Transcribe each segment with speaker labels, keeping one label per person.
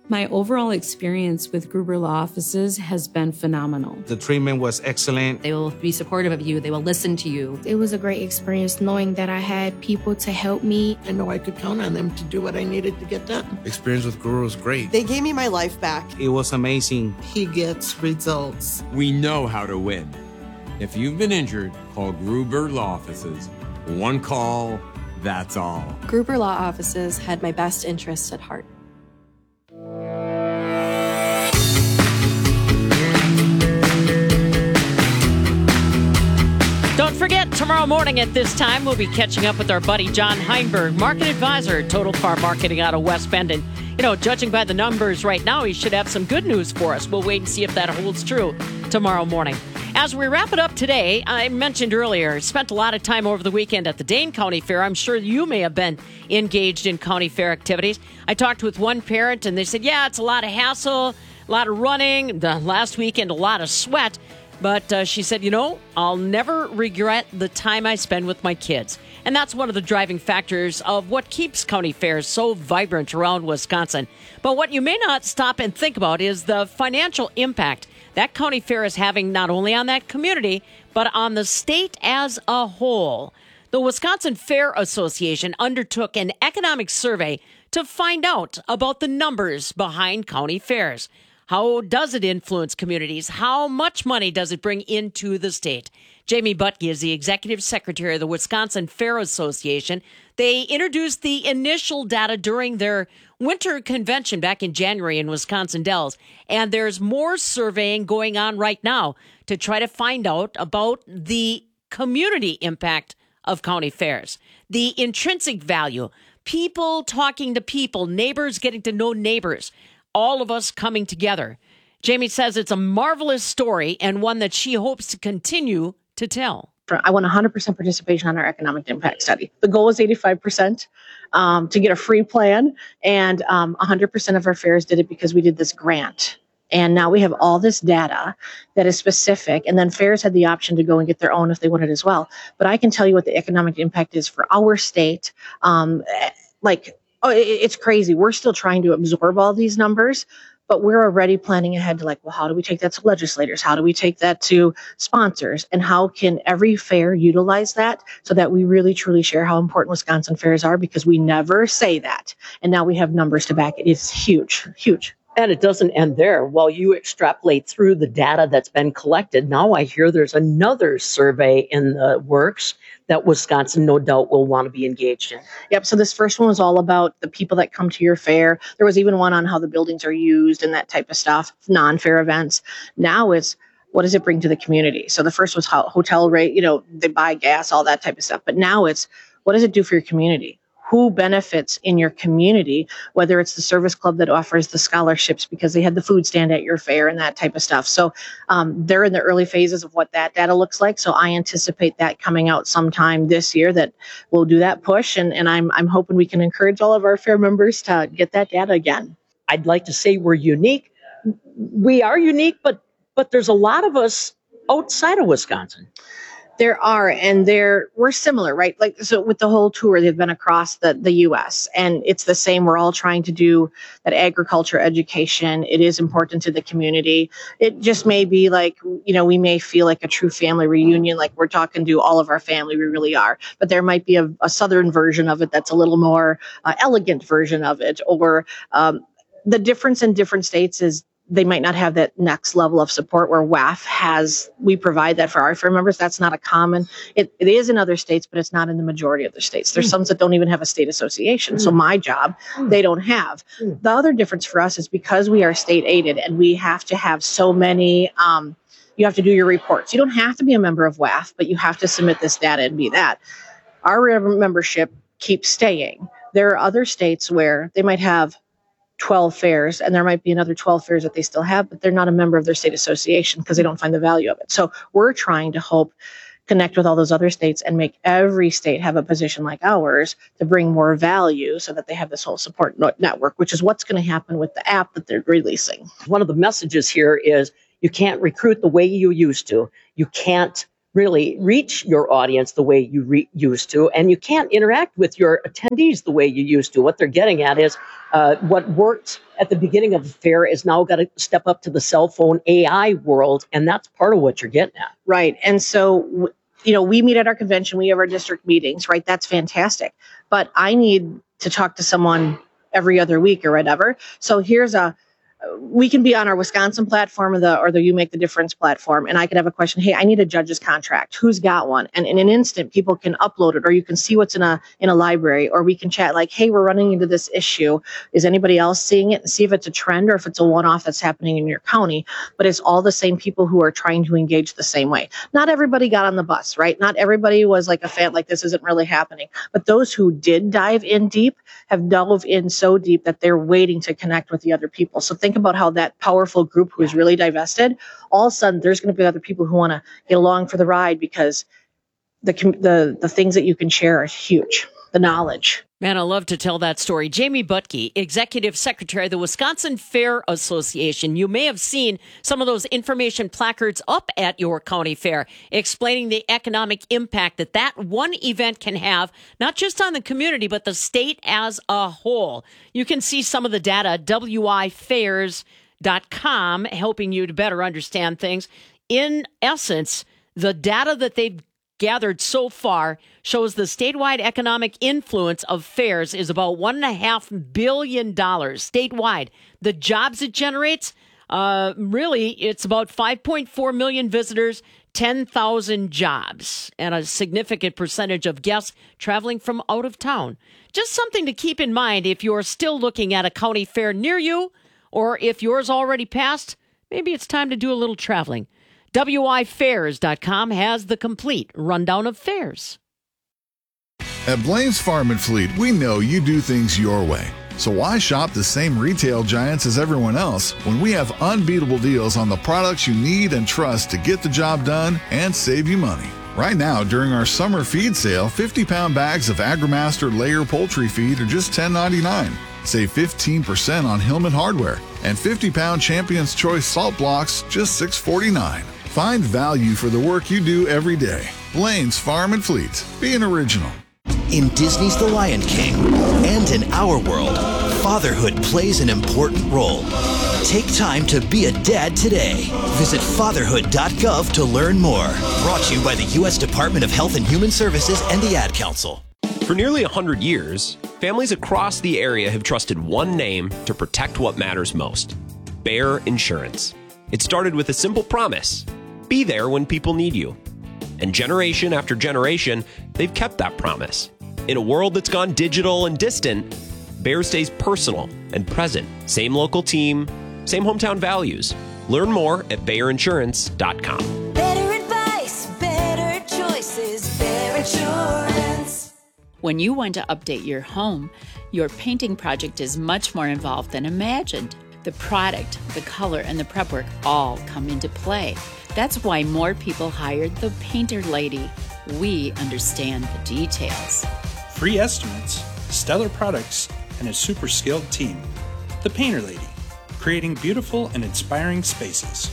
Speaker 1: My overall experience with Gruber Law Offices has been phenomenal.
Speaker 2: The treatment was excellent.
Speaker 3: They will be supportive of you. They will listen to you.
Speaker 4: It was a great experience knowing that I had people to help me.
Speaker 5: I know I could count on them to do what I needed to get done.
Speaker 6: Experience with Gruber was great.
Speaker 7: They gave me my life back.
Speaker 2: It was amazing.
Speaker 5: He gets results.
Speaker 8: We know how to win. If you've been injured, call Gruber Law Offices. One call, that's all.
Speaker 9: Gruber Law Offices had my best interests at heart.
Speaker 10: Don't forget, tomorrow morning at this time, we'll be catching up with our buddy John Heinberg, market advisor at Total Farm Marketing out of West Bend. And, judging by the numbers right now, he should have some good news for us. We'll wait and see if that holds true tomorrow morning. As we wrap it up today, I mentioned earlier, spent a lot of time over the weekend at the Dane County Fair. I'm sure you may have been engaged in county fair activities. I talked with one parent, and they said, yeah, it's a lot of hassle, a lot of running, the last weekend, a lot of sweat. But she said, I'll never regret the time I spend with my kids. And that's one of the driving factors of what keeps county fairs so vibrant around Wisconsin. But what you may not stop and think about is the financial impact that county fair is having not only on that community, but on the state as a whole. The Wisconsin Fair Association undertook an economic survey to find out about the numbers behind county fairs. How does it influence communities? How much money does it bring into the state? Jamie Butke is the executive secretary of the Wisconsin Fair Association. They introduced the initial data during their winter convention back in January in Wisconsin Dells. And there's more surveying going on right now to try to find out about the community impact of county fairs, the intrinsic value, people talking to people, neighbors getting to know neighbors, all of us coming together. Jamie says it's a marvelous story and one that she hopes to continue to tell.
Speaker 11: I want 100% participation on our economic impact study. The goal is 85% to get a free plan, and 100% of our fairs did it because we did this grant. And now we have all this data that is specific, and then fairs had the option to go and get their own if they wanted as well. But I can tell you what the economic impact is for our state. It's crazy. We're still trying to absorb all these numbers, but we're already planning ahead to how do we take that to legislators? How do we take that to sponsors? And how can every fair utilize that so that we really truly share how important Wisconsin fairs are? Because we never say that. And now we have numbers to back it. It's huge, huge.
Speaker 12: And it doesn't end there. While you extrapolate through the data that's been collected, now I hear there's another survey in the works that Wisconsin no doubt will want to be engaged in.
Speaker 11: Yep. So this first one was all about the people that come to your fair. There was even one on how the buildings are used and that type of stuff, non-fair events. Now it's, what does it bring to the community? So the first was how hotel rate, they buy gas, all that type of stuff. But now it's, what does it do for your community? Who benefits in your community, whether it's the service club that offers the scholarships because they had the food stand at your fair and that type of stuff. So they're in the early phases of what that data looks like. So I anticipate that coming out sometime this year that we'll do that push. And I'm hoping we can encourage all of our fair members to get that data again.
Speaker 12: I'd like to say we're unique. We are unique, but there's a lot of us outside of Wisconsin.
Speaker 11: There are, and we're similar, right? So with the whole tour, they've been across the U.S., and it's the same. We're all trying to do that agriculture education. It is important to the community. It just may be we may feel like a true family reunion, like we're talking to all of our family. We really are. But there might be a southern version of it that's a little more elegant version of it, or the difference in different states is they might not have that next level of support where WAF has. We provide that for our fair members. That's not a common. It is in other states, but it's not in the majority of the states. There's some that don't even have a state association. So my job, they don't have. The other difference for us is because we are state aided and we have to have so many, you have to do your reports. You don't have to be a member of WAF, but you have to submit this data and be that. Our membership keeps staying. There are other states where they might have 12 fairs, and there might be another 12 fairs that they still have, but they're not a member of their state association because they don't find the value of it. So we're trying to connect with all those other states and make every state have a position like ours to bring more value so that they have this whole support network, which is what's going to happen with the app that they're releasing.
Speaker 12: One of the messages here is you can't recruit the way you used to. You can't really reach your audience the way you used to, and you can't interact with your attendees the way you used to. What they're getting at is what worked at the beginning of the fair is now got to step up to the cell phone AI world, and that's part of what you're getting at.
Speaker 11: Right. And so, we meet at our convention, we have our district meetings, right? That's fantastic. But I need to talk to someone every other week or whatever. So we can be on our Wisconsin platform or the You Make the Difference platform, and I could have a question. Hey, I need a judge's contract. Who's got one? And in an instant, people can upload it, or you can see what's in a library, or we can chat like, hey, we're running into this issue. Is anybody else seeing it? And see if it's a trend or if it's a one-off that's happening in your county. But it's all the same people who are trying to engage the same way. Not everybody got on the bus, right? Not everybody was like a fan, like this isn't really happening. But those who did dive in deep have dove in so deep that they're waiting to connect with the other people. So think about how that powerful group who is really divested, all of a sudden there's going to be other people who want to get along for the ride because the things that you can share are huge. The knowledge.
Speaker 10: Man, I love to tell that story. Jamie Butke, Executive Secretary of the Wisconsin Fair Association. You may have seen some of those information placards up at your county fair explaining the economic impact that one event can have, not just on the community, but the state as a whole. You can see some of the data, wifairs.com, helping you to better understand things. In essence, the data that they've gathered so far shows the statewide economic influence of fairs is about $1.5 billion statewide. The jobs it generates, really, it's about 5.4 million visitors, 10,000 jobs, and a significant percentage of guests traveling from out of town. Just something to keep in mind if you're still looking at a county fair near you, or if yours already passed, maybe it's time to do a little traveling. wifairs.com has the complete rundown of fairs.
Speaker 6: At Blaine's Farm and Fleet, we know you do things your way. So why shop the same retail giants as everyone else when we have unbeatable deals on the products you need and trust to get the job done and save you money? Right now, during our summer feed sale, 50-pound bags of AgriMaster layer poultry feed are just $10.99. Save 15% on Hillman hardware, and 50-pound Champion's Choice salt blocks just $6.49. Find value for the work you do every day. Blaine's Farm and Fleet. Be an original.
Speaker 7: In Disney's The Lion King and in our world, fatherhood plays an important role. Take time to be a dad today. Visit fatherhood.gov to learn more. Brought to you by the U.S. Department of Health and Human Services and the Ad Council.
Speaker 13: For nearly 100 years, families across the area have trusted one name to protect what matters most: Bayer Insurance. It started with a simple promise: be there when people need you. And generation after generation, they've kept that promise. In a world that's gone digital and distant, Bayer stays personal and present. Same local team, same hometown values. Learn more at BayerInsurance.com.
Speaker 14: Better advice, better choices, Bayer Insurance.
Speaker 15: When you want to update your home, your painting project is much more involved than imagined. The product, the color, and the prep work all come into play. That's why more people hired the Painter Lady. We understand the details.
Speaker 16: Free estimates, stellar products, and a super skilled team. The Painter Lady, creating beautiful and inspiring spaces.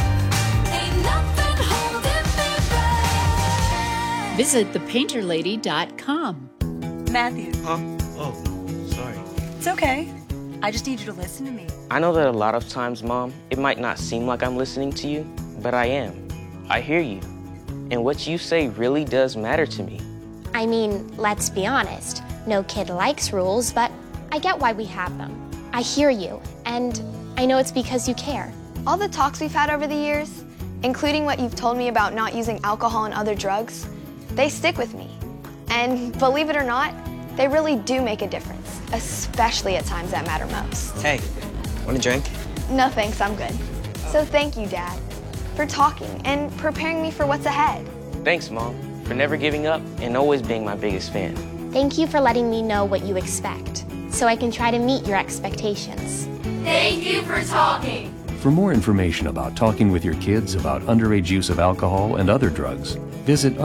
Speaker 15: Visit thepainterlady.com.
Speaker 17: Matthew.
Speaker 18: Huh? Oh, sorry.
Speaker 17: It's okay. I just need you to listen to me.
Speaker 18: I know that a lot of times, Mom, it might not seem like I'm listening to you, but I am. I hear you. And what you say really does matter to me.
Speaker 19: I mean, let's be honest. No kid likes rules, but I get why we have them. I hear you, and I know it's because you care.
Speaker 20: All the talks we've had over the years, including what you've told me about not using alcohol and other drugs, they stick with me. And believe it or not, they really do make a difference, especially at times that matter most.
Speaker 18: Hey, want a drink?
Speaker 20: No thanks, I'm good. So thank you, Dad, for talking and preparing me for what's ahead.
Speaker 18: Thanks, Mom, for never giving up and always being my biggest fan.
Speaker 19: Thank you for letting me know what you expect, so I can try to meet your expectations.
Speaker 14: Thank you for talking.
Speaker 4: For more information about talking with your kids about underage use of alcohol and other drugs, visit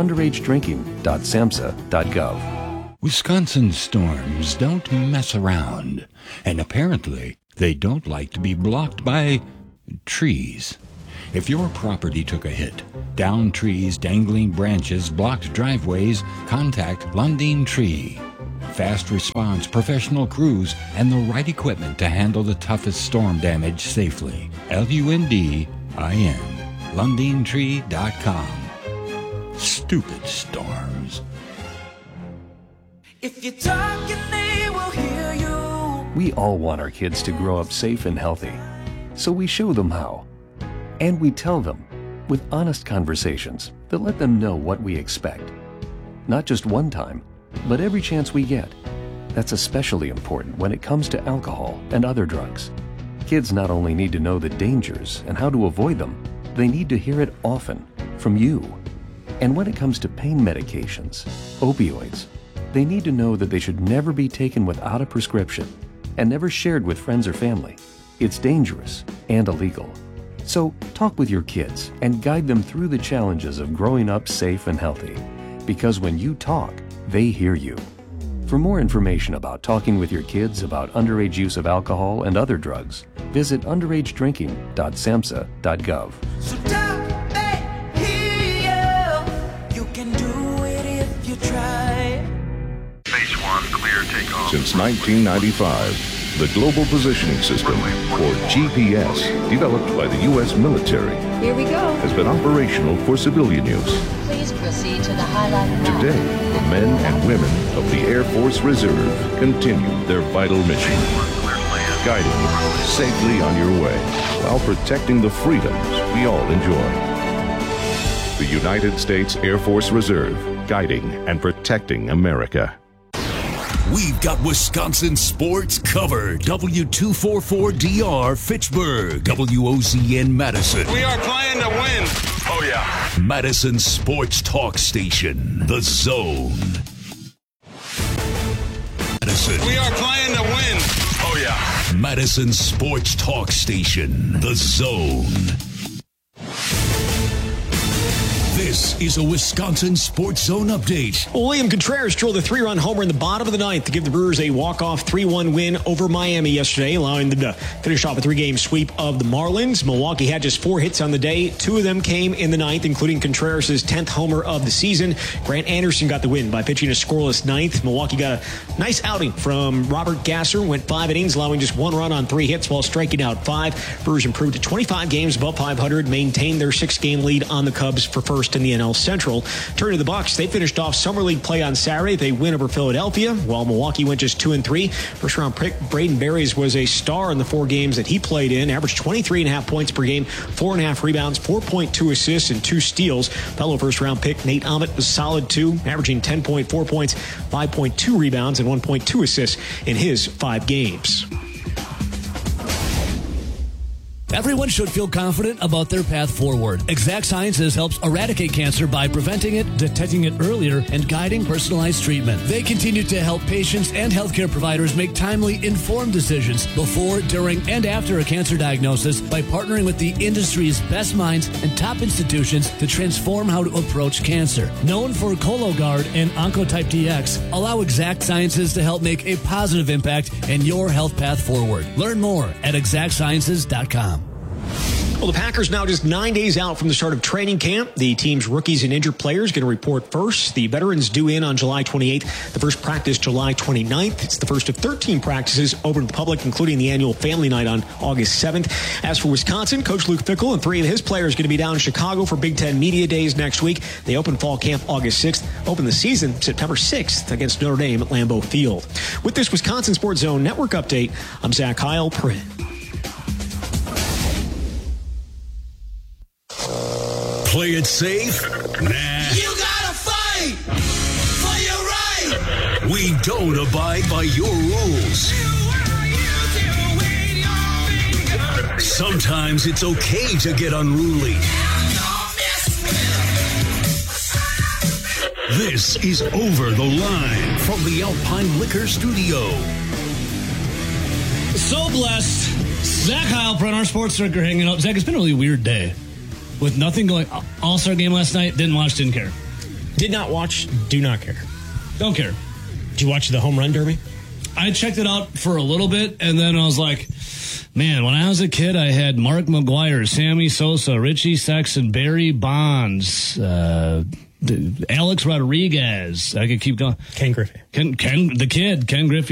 Speaker 4: underagedrinking.samhsa.gov.
Speaker 2: Wisconsin storms don't mess around, and apparently they don't like to be blocked by trees. If your property took a hit, downed trees, dangling branches, blocked driveways, contact Lundin Tree. Fast response, professional crews, and the right equipment to handle the toughest storm damage safely. LUNDIN. LundinTree.com. Stupid storms.
Speaker 14: If you're talking, they will hear you.
Speaker 4: We all want our kids to grow up safe and healthy, so we show them how. And we tell them with honest conversations that let them know what we expect. Not just one time, but every chance we get. That's especially important when it comes to alcohol and other drugs. Kids not only need to know the dangers and how to avoid them, they need to hear it often from you. And when it comes to pain medications, opioids, they need to know that they should never be taken without a prescription and never shared with friends or family. It's dangerous and illegal. So talk with your kids and guide them through the challenges of growing up safe and healthy. Because when you talk, they hear you. For more information about talking with your kids about underage use of alcohol and other drugs, visit underagedrinking.samhsa.gov.
Speaker 14: So talk, they hear you. You can do it if you try.
Speaker 21: Phase 1 clear takeoff. Since 1995, the Global Positioning System, or GPS, developed by the U.S. military,
Speaker 22: here we go,
Speaker 21: has been operational for civilian use.
Speaker 22: Please proceed to the highlighted map.
Speaker 21: Today, the men and women of the Air Force Reserve continue their vital mission, guiding you safely on your way while protecting the freedoms we all enjoy. The United States Air Force Reserve, guiding and protecting America.
Speaker 23: We've got Wisconsin sports covered. W244DR Fitchburg, WOZN Madison.
Speaker 24: We are playing to win. Oh, yeah.
Speaker 23: Madison Sports Talk Station, The Zone. Madison.
Speaker 24: We are playing to win. Oh, yeah.
Speaker 23: Madison Sports Talk Station, The Zone. This is a Wisconsin Sports Zone update.
Speaker 25: William Contreras drilled a 3-run homer in the bottom of the ninth to give the Brewers a walk-off 3-1 win over Miami yesterday, allowing them to finish off a 3-game sweep of the Marlins. Milwaukee had just 4 hits on the day. 2 of them came in the ninth, including Contreras' 10th homer of the season. Grant Anderson got the win by pitching a scoreless ninth. Milwaukee got a nice outing from Robert Gasser, went 5 innings, allowing just 1 run on 3 hits while striking out 5. Brewers improved to 25 games above 500, maintained their 6-game lead on the Cubs for first in the NL Central. Turning to the Bucs, they finished off Summer League play on Saturday. They win over Philadelphia, while Milwaukee went just 2-3. First round pick Braden Berries was a star in the 4 games that he played in, averaged 23.5 points per game, 4.5 rebounds, 4.2 assists, and 2 steals. Fellow first round pick Nate Ahmet was solid too, averaging 10.4 points, 5.2 rebounds, and 1.2 assists in his 5 games.
Speaker 26: Everyone should feel confident about their path forward. Exact Sciences helps eradicate cancer by preventing it, detecting it earlier, and guiding personalized treatment. They continue to help patients and healthcare providers make timely, informed decisions before, during, and after a cancer diagnosis by partnering with the industry's best minds and top institutions to transform how to approach cancer. Known for Cologuard and Oncotype DX, allow Exact Sciences to help make a positive impact in your health path forward. Learn more at exactsciences.com.
Speaker 25: Well, the Packers now just 9 days out from the start of training camp. The team's rookies and injured players going to report first. The veterans due in on July 28th. The first practice July 29th. It's the first of 13 practices open to the public, including the annual family night on August 7th. As for Wisconsin, Coach Luke Fickell and 3 of his players going to be down in Chicago for Big Ten Media Days next week. They open fall camp August 6th. Open the season September 6th against Notre Dame at Lambeau Field. With this Wisconsin Sports Zone Network update, I'm Zach Heil, Print.
Speaker 23: Play it safe? Nah.
Speaker 14: You gotta fight for your right.
Speaker 23: We don't abide by your rules. Sometimes it's okay to get unruly. This is Over the Line from the Alpine Liquor Studio.
Speaker 26: So blessed. Zach Heilprin, our sports director, hanging out. Zach, it's been a really weird day. With nothing going, All-Star game last night, didn't watch, didn't care.
Speaker 25: Did not watch, do not care.
Speaker 26: Don't care.
Speaker 25: Did you watch the home run derby?
Speaker 26: I checked it out for a little bit, and then I was like,
Speaker 1: Man, when I was a kid, I had Mark McGuire, Sammy Sosa, Richie Sexton, Barry Bonds, Alex Rodriguez. I could keep going.
Speaker 3: Ken Griffey.
Speaker 1: Ken Griffey.